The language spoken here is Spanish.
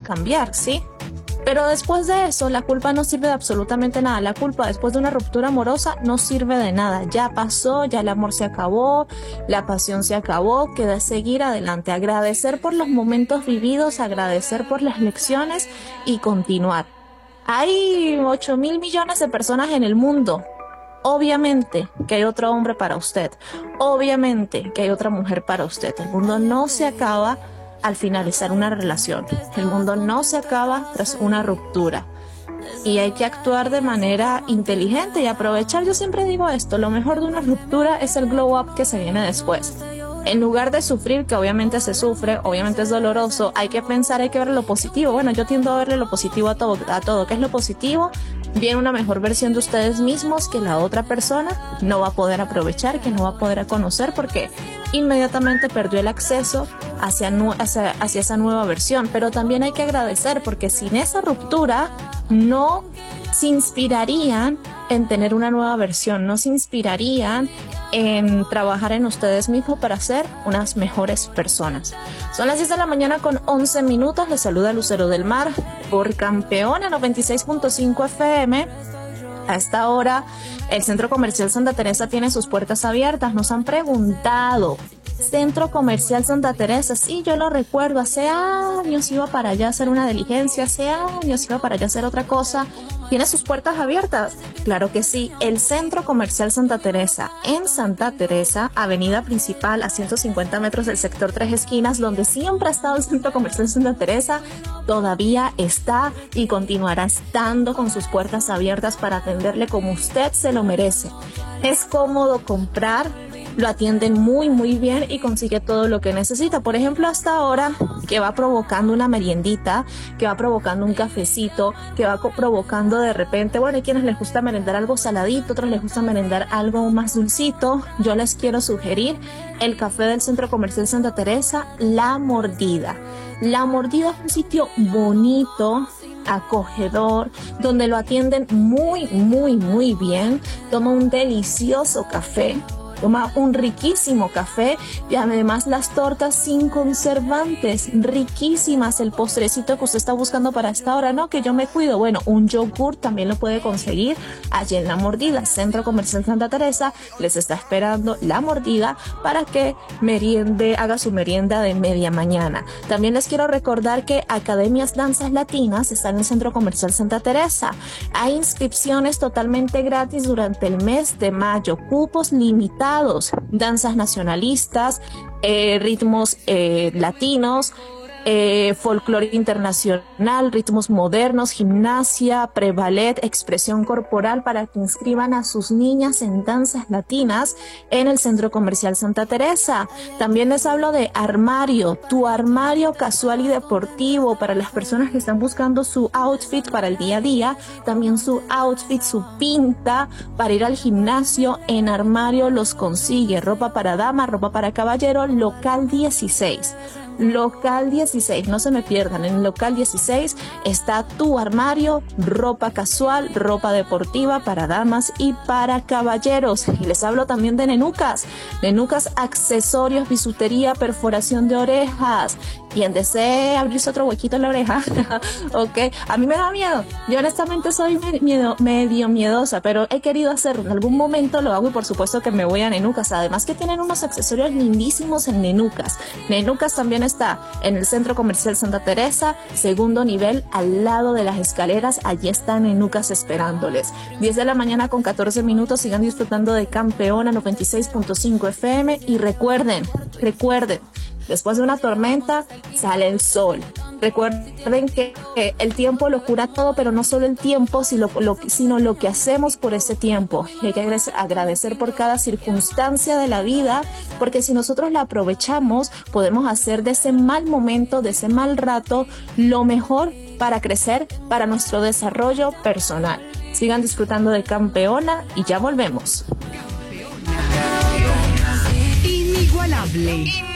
cambiar, ¿sí? Pero después de eso, la culpa no sirve de absolutamente nada. La culpa después de una ruptura amorosa no sirve de nada. Ya pasó, ya el amor se acabó, la pasión se acabó, queda seguir adelante. Agradecer por los momentos vividos, agradecer por las lecciones y continuar. Hay 8.000 millones de personas en el mundo. Obviamente que hay otro hombre para usted. Obviamente que hay otra mujer para usted. El mundo no se acaba al finalizar una relación. El mundo no se acaba tras una ruptura. Y hay que actuar de manera inteligente y aprovechar. Yo siempre digo esto, lo mejor de una ruptura es el glow up que se viene después. En lugar de sufrir, que obviamente se sufre, obviamente es doloroso, hay que pensar, hay que ver lo positivo. Bueno, yo tiendo a verle lo positivo a todo. ¿Qué es lo positivo? Viene una mejor versión de ustedes mismos que la otra persona no va a poder aprovechar, que no va a poder conocer, porque inmediatamente perdió el acceso hacia esa nueva versión. Pero también hay que agradecer, porque sin esa ruptura no se inspirarían en tener una nueva versión, no se inspirarían en trabajar en ustedes mismos para ser unas mejores personas. Son las 10 de la mañana con 11 minutos. Les saluda Lucero del Mar por Campeona 96.5 FM. A esta hora, el Centro Comercial Santa Teresa tiene sus puertas abiertas. Nos han preguntado, Centro Comercial Santa Teresa, sí, yo lo recuerdo, hace años iba para allá a hacer una diligencia, hace años iba para allá a hacer otra cosa. ¿Tiene sus puertas abiertas? Claro que sí. El Centro Comercial Santa Teresa, en Santa Teresa, avenida principal a 150 metros del sector Tres Esquinas, donde siempre ha estado el Centro Comercial Santa Teresa, todavía está y continuará estando con sus puertas abiertas para atenderle como usted se lo merece. Es cómodo comprar, lo atienden muy muy bien y consigue todo lo que necesita. Por ejemplo, hasta ahora, que va provocando una meriendita, que va provocando un cafecito, que va provocando de repente, bueno, hay quienes les gusta merendar algo saladito, otros les gusta merendar algo más dulcito. Yo les quiero sugerir el café del Centro Comercial Santa Teresa, La Mordida. La Mordida es un sitio bonito, acogedor, donde lo atienden muy muy muy bien. Toma un delicioso café, toma un riquísimo café y además las tortas sin conservantes, riquísimas. El postrecito que usted está buscando para esta hora, no, que yo me cuido. Bueno, un yogur también lo puede conseguir allí en La Mordida. Centro Comercial Santa Teresa les está esperando La Mordida para que meriende, haga su merienda de media mañana. También les quiero recordar que Academias Danzas Latinas está en el Centro Comercial Santa Teresa. Hay inscripciones totalmente gratis durante el mes de mayo, cupos limitados. Danzas nacionalistas, ritmos latinos, folclore internacional, ritmos modernos, gimnasia, pre-ballet, expresión corporal, para que inscriban a sus niñas en danzas latinas en el Centro Comercial Santa Teresa. También les hablo de armario, tu armario casual y deportivo para las personas que están buscando su outfit para el día a día, también su outfit, su pinta para ir al gimnasio. En armario los consigue, ropa para dama, ropa para caballero, local 16. Local 16, no se me pierdan, en el local 16 está tu armario, ropa casual, ropa deportiva para damas y para caballeros. Y les hablo también de Nenucas, accesorios, bisutería, perforación de orejas. Quien desee abrirse otro huequito en la oreja, ok, a mí me da miedo, yo honestamente soy medio miedosa, pero he querido hacerlo, en algún momento lo hago y por supuesto que me voy a Nenucas. Además que tienen unos accesorios lindísimos en Nenucas. Nenucas también está en el Centro Comercial Santa Teresa, segundo nivel, al lado de las escaleras. Allí están Nenucas esperándoles. 10 de la mañana con 14 minutos, sigan disfrutando de Campeona 96.5 FM y recuerden, después de una tormenta sale el sol. Recuerden que el tiempo lo cura todo, pero no solo el tiempo, sino lo que hacemos por ese tiempo. Y hay que agradecer por cada circunstancia de la vida, porque si nosotros la aprovechamos, podemos hacer de ese mal momento, de ese mal rato, lo mejor para crecer, para nuestro desarrollo personal. Sigan disfrutando de Campeona y ya volvemos. Inigualable.